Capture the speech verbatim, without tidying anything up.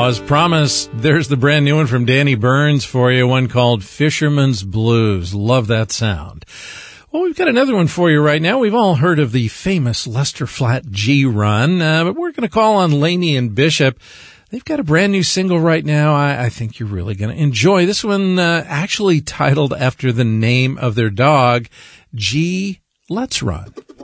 as promised, there's the brand new one from Danny Burns for you, one called Fisherman's Blues. Love that sound. Well, we've got another one for you right now. We've all heard of the famous Lester Flatt G Run, uh, but we're going to call on Laney and Bishop. They've got a brand new single right now I, I think you're really going to enjoy. This one uh, actually titled after the name of their dog, G, Let's Run.